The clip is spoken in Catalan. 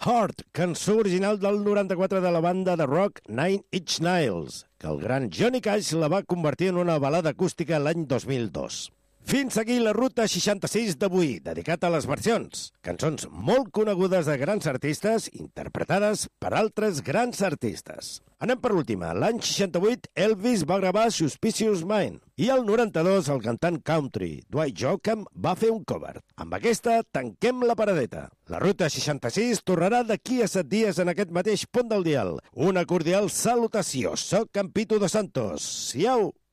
Heart, cançó original del 94 de la banda de rock Nine Inch Nails, que el gran Johnny Cash la va convertir en una balada acústica l'any 2002. Fins aquí la Ruta 66 d'avui, dedicat a les versions. Cançons molt conegudes de grans artistes, interpretades per altres grans artistes. Anem per l'última. L'any 68, Elvis va gravar Suspicious Mind. I al 92, el cantant country Dwight Yoakam va fer un cover. Amb aquesta, tanquem la paradeta. La Ruta 66 tornarà d'aquí a 7 dies en aquest mateix punt del dial. Una cordial salutació. Soc en Pitu dos Santos. Siau!